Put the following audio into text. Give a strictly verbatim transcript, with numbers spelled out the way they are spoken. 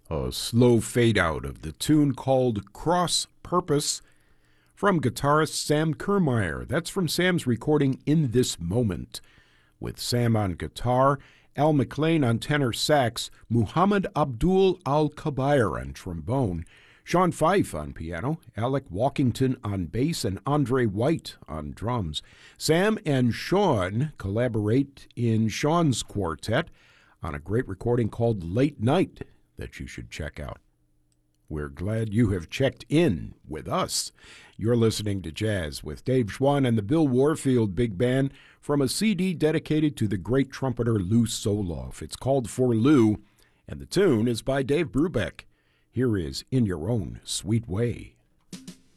A slow fade out of the tune called Cross Purpose from guitarist Sam Kermeyer. That's from Sam's recording In This Moment, with Sam on guitar, Al McLean on tenor sax, Muhammad Abdul Al-Kabair on trombone, Sean Fife on piano, Alec Walkington on bass, and Andre White on drums. Sam and Sean collaborate in Sean's quartet on a great recording called Late Night that you should check out. We're glad you have checked in with us. You're listening to Jazz with Dave Schwann and the Bill Warfield Big Band from a C D dedicated to the great trumpeter Lou Soloff. It's called For Lou, and the tune is by Dave Brubeck. Here is In Your Own Sweet Way.